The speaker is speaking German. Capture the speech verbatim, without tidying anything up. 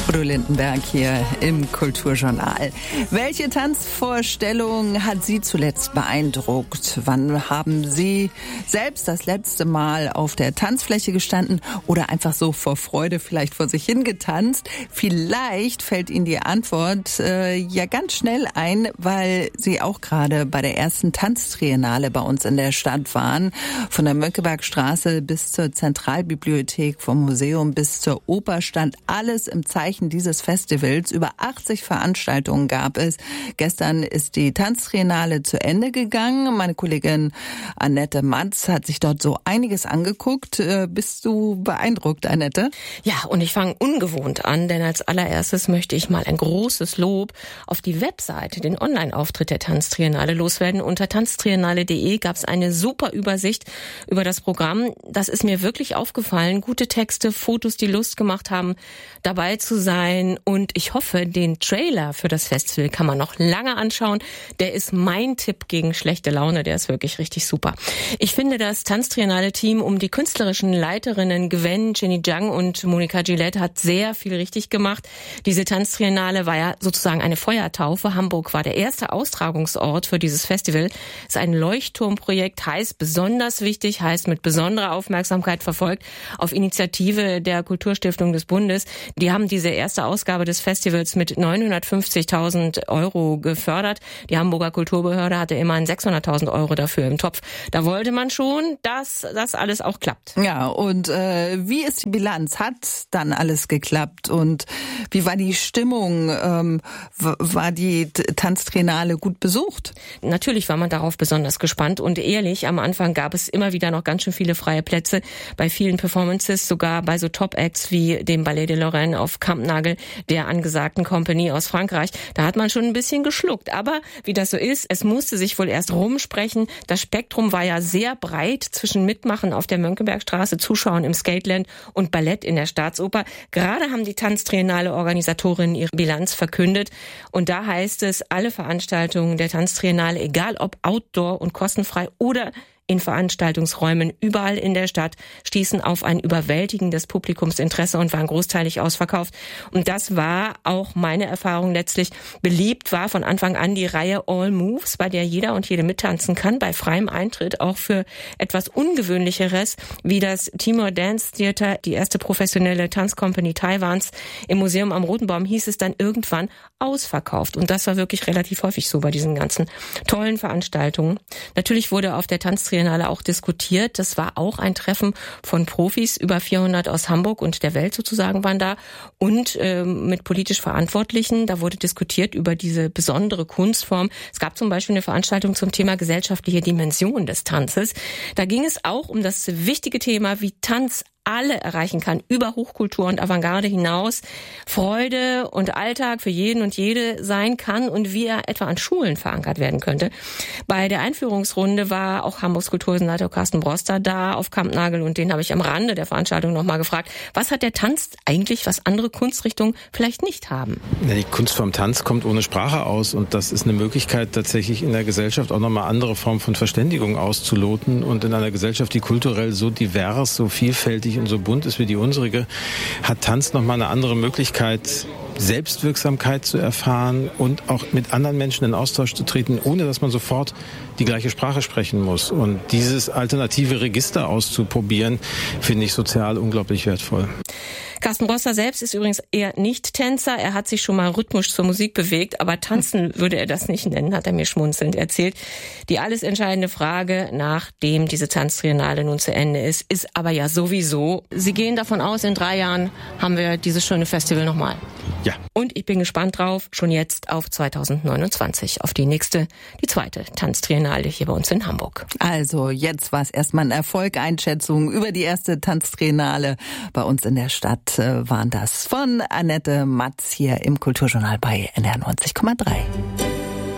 Udo Lindenberg hier im Kulturjournal. Welche Tanzvorstellung hat Sie zuletzt beeindruckt? Wann haben Sie selbst das letzte Mal auf der Tanzfläche gestanden oder einfach so vor Freude vielleicht vor sich hingetanzt? Vielleicht fällt Ihnen die Antwort äh, ja ganz schnell ein, weil Sie auch gerade bei der ersten Tanztriennale bei uns in der Stadt waren. Von der Mönckebergstraße bis zur Zentralbibliothek, vom Museum bis zur Oper stand alles im Zeichen dieses Festivals. Über achtzig Veranstaltungen gab es. Gestern ist die Tanztriennale zu Ende gegangen. Meine Kollegin Annette Matz hat sich dort so einiges angeguckt. Bist du beeindruckt, Annette? Ja, und ich fange ungewohnt an, denn als allererstes möchte ich mal ein großes Lob auf die Webseite, den Online-Auftritt der Tanztriennale loswerden. Unter tanztriennale punkt de gab es eine super Übersicht über das Programm. Das ist mir wirklich aufgefallen. Gute Texte, Fotos, die Lust gemacht haben, dabei zu sein. Und ich hoffe, den Trailer für das Festival kann man noch lange anschauen. Der ist mein Tipp gegen schlechte Laune. Der ist wirklich richtig super. Ich finde, das Tanztriennale-Team um die künstlerischen Leiterinnen Gwen, Jenny Zhang und Monika Gillette hat sehr viel richtig gemacht. Diese Tanztriennale war ja sozusagen eine Feuertaufe. Hamburg war der erste Austragungsort für dieses Festival. Es ist ein Leuchtturmprojekt, heißt besonders wichtig, heißt mit besonderer Aufmerksamkeit verfolgt, auf Initiative der Kulturstiftung des Bundes. Die haben diese erste Ausgabe des Festivals mit neunhundertfünfzigtausend Euro gefördert. Die Hamburger Kulturbehörde hatte immerhin sechshunderttausend Euro dafür im Topf. Da wollte man schon, dass das alles auch klappt. Ja, und äh, wie ist die Bilanz? Hat dann alles geklappt? Und wie war die Stimmung? Ähm, war die Tanztriennale gut besucht? Natürlich war man darauf besonders gespannt und ehrlich, am Anfang gab es immer wieder noch ganz schön viele freie Plätze bei vielen Performances, sogar bei so Top-Acts wie dem Ballet de Lorraine auf Kampnagel, der angesagten Compagnie aus Frankreich. Da hat man schon ein bisschen geschluckt. Aber wie das so ist, es musste sich wohl erst rumsprechen. Das Spektrum war ja sehr breit zwischen Mitmachen auf der Mönckebergstraße, Zuschauen im Skateland und Ballett in der Staatsoper. Gerade haben die Tanztriennale-Organisatorinnen ihre Bilanz verkündet. Und da heißt es, alle Veranstaltungen der Tanztriennale, egal ob outdoor und kostenfrei oder in Veranstaltungsräumen überall in der Stadt, stießen auf ein überwältigendes Publikumsinteresse und waren großteilig ausverkauft. Und das war auch meine Erfahrung letztlich. Beliebt war von Anfang an die Reihe All Moves, bei der jeder und jede mittanzen kann, bei freiem Eintritt, auch für etwas Ungewöhnlicheres, wie das Timor Dance Theater, die erste professionelle Tanzcompany Taiwans. Im Museum am Roten Baum hieß es dann irgendwann ausverkauft. Und das war wirklich relativ häufig so bei diesen ganzen tollen Veranstaltungen. Natürlich wurde auf der Tanztriennale auch diskutiert. Das war auch ein Treffen von Profis, über vierhundert aus Hamburg und der Welt sozusagen waren da und äh, mit politisch Verantwortlichen. Da wurde diskutiert über diese besondere Kunstform. Es gab zum Beispiel eine Veranstaltung zum Thema gesellschaftliche Dimension des Tanzes. Da ging es auch um das wichtige Thema, wie Tanz alle erreichen kann, über Hochkultur und Avantgarde hinaus, Freude und Alltag für jeden und jede sein kann und wie er etwa an Schulen verankert werden könnte. Bei der Einführungsrunde war auch Hamburgs Kultursenator Carsten Broster da auf Kampnagel und den habe ich am Rande der Veranstaltung nochmal gefragt, was hat der Tanz eigentlich, was andere Kunstrichtungen vielleicht nicht haben? Ja, die Kunst vom Tanz kommt ohne Sprache aus und das ist eine Möglichkeit, tatsächlich in der Gesellschaft auch nochmal andere Formen von Verständigung auszuloten und in einer Gesellschaft, die kulturell so divers, so vielfältig und so bunt ist wie die unsere, hat Tanz nochmal eine andere Möglichkeit, Selbstwirksamkeit zu erfahren und auch mit anderen Menschen in Austausch zu treten, ohne dass man sofort die gleiche Sprache sprechen muss. Und dieses alternative Register auszuprobieren, finde ich sozial unglaublich wertvoll. Carsten Broster selbst ist übrigens eher nicht Tänzer. Er hat sich schon mal rhythmisch zur Musik bewegt, aber tanzen würde er das nicht nennen, hat er mir schmunzelnd erzählt. Die alles entscheidende Frage, nachdem diese Tanztriennale nun zu Ende ist, ist aber ja sowieso, Sie gehen davon aus, in drei Jahren haben wir dieses schöne Festival nochmal. Ja. Und ich bin gespannt drauf, schon jetzt auf zweitausendneunundzwanzig, auf die nächste, die zweite Tanztriennale hier bei uns in Hamburg. Also jetzt war es erstmal eine Erfolgeinschätzung über die erste Tanztriennale bei uns in der Stadt. Waren das von Annette Matz hier im Kulturjournal bei N R neunzig Komma drei.